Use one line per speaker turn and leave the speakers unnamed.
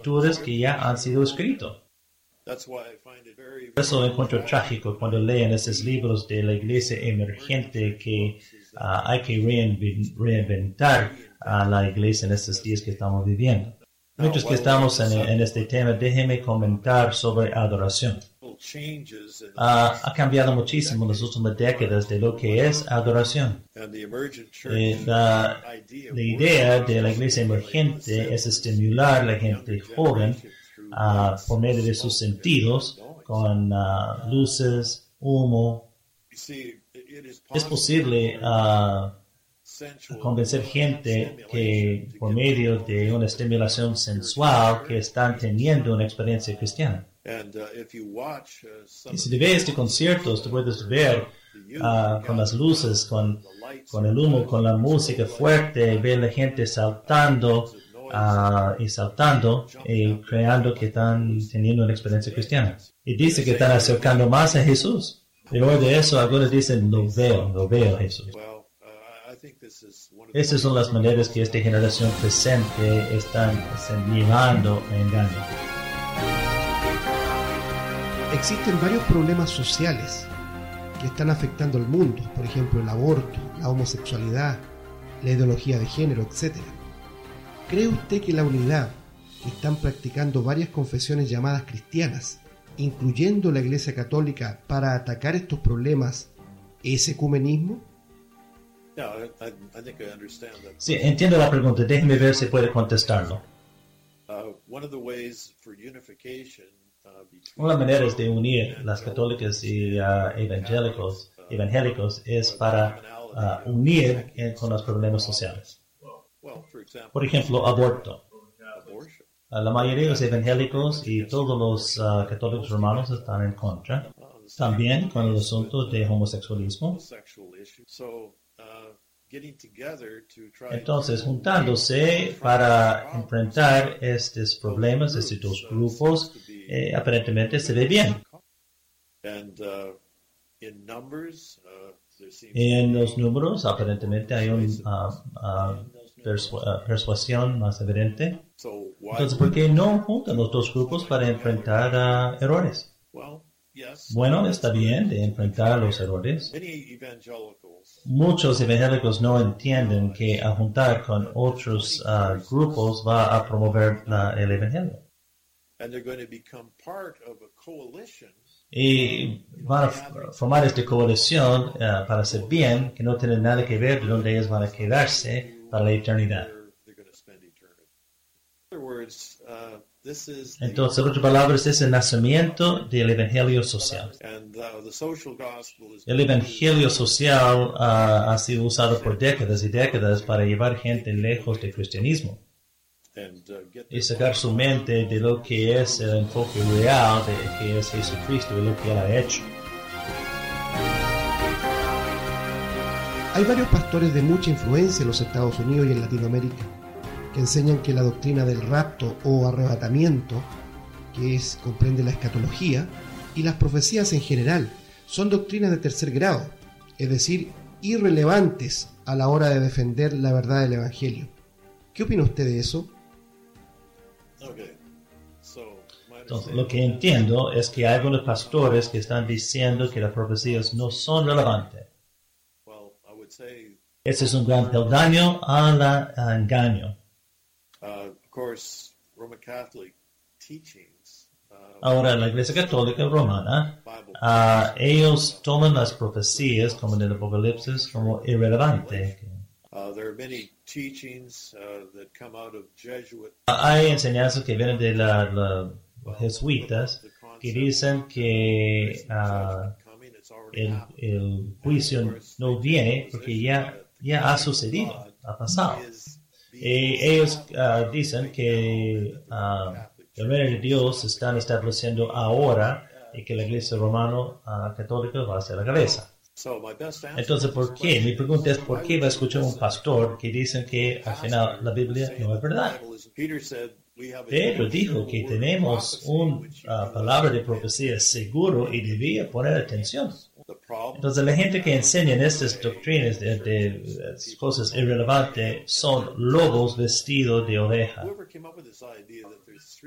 escrituras que ya han sido escritos. Por eso lo encuentro trágico cuando leen esos libros de la iglesia emergente que hay que reinventar a la iglesia en estos días que estamos viviendo. Mientras que estamos en este tema, déjeme comentar sobre adoración. Ha cambiado muchísimo en las últimas décadas de lo que es adoración. La idea de la iglesia emergente es estimular a la gente joven por medio de sus sentidos, con luces, humo. Es posible convencer gente que por medio de una estimulación sensual que están teniendo una experiencia cristiana. Y si te ves de conciertos, te puedes ver con las luces, con el humo, con la música fuerte, ver la gente saltando y creando que están teniendo una experiencia cristiana. Y dice que están acercando más a Jesús. Y luego de eso, algunos dicen, lo veo a Jesús. Esas son las maneras que esta generación presente están llevando a engaño.
Existen varios problemas sociales que están afectando al mundo, por ejemplo el aborto, la homosexualidad, la ideología de género, etc. ¿Cree usted que la unidad que están practicando varias confesiones llamadas cristianas, incluyendo la Iglesia Católica, para atacar estos problemas, es ecumenismo?
Sí, entiendo la pregunta. Déjeme ver si puede contestarlo. Una de las maneras de unir las católicas y evangélicos es para unir con los problemas sociales. Por ejemplo, aborto. La mayoría de los evangélicos y todos los católicos romanos están en contra. También con el asunto de homosexualismo. Entonces, juntándose para enfrentar estos problemas, estos dos grupos, aparentemente se ve bien. En los números, aparentemente hay una persuasión más evidente. Entonces, ¿por qué no juntan los dos grupos para enfrentar errores? Bueno, está bien de enfrentar los errores. Muchos evangélicos no entienden que a juntar con otros grupos va a promover el evangelio. Y van a formar esta coalición para hacer bien, que no tiene nada que ver de dónde ellos van a quedarse para la eternidad. Entonces, en otras palabras, es el nacimiento del evangelio social. El evangelio social ha sido usado por décadas y décadas para llevar gente lejos del cristianismo y sacar su mente de lo que es el enfoque real de que es Jesucristo y lo que Él ha hecho.
Hay varios pastores de mucha influencia en los Estados Unidos y en Latinoamérica que enseñan que la doctrina del rapto o arrebatamiento, que comprende la escatología, y las profecías en general, son doctrinas de tercer grado, es decir, irrelevantes a la hora de defender la verdad del Evangelio. ¿Qué opina usted de eso?
Entonces, lo que entiendo es que hay algunos pastores que están diciendo que las profecías no son relevantes. Ese es un gran peldaño al engaño. Ahora, la Iglesia Católica Romana, ellos toman las profecías, como en el Apocalipsis, como irrelevantes. Hay enseñanzas que vienen de los jesuitas que dicen que el juicio no viene porque ya ha sucedido, ha pasado. Ellos dicen que el reino de Dios se están estableciendo ahora y que la Iglesia Romana Católica va a ser la cabeza. Entonces, ¿por qué? Mi pregunta es, ¿por qué va a escuchar un pastor que dice que al final la Biblia no es verdad? Pedro dijo que tenemos una palabra de profecía seguro y debía poner atención. Entonces, la gente que enseña estas doctrinas de cosas irrelevantes son lobos vestidos de oveja.